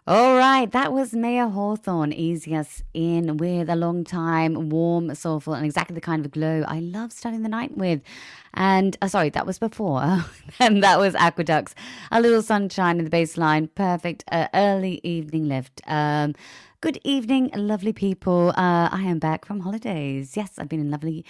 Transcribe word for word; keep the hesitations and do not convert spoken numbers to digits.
All right, that was Maya Hawthorne, easing us in with a long time, warm, soulful, and exactly the kind of glow I love starting the night with. And uh, sorry, that was before. And that was Aqueducts, a little sunshine in the baseline, perfect uh, early evening lift. Um, good evening, lovely people. Uh, I am back from holidays. Yes, I've been in lovely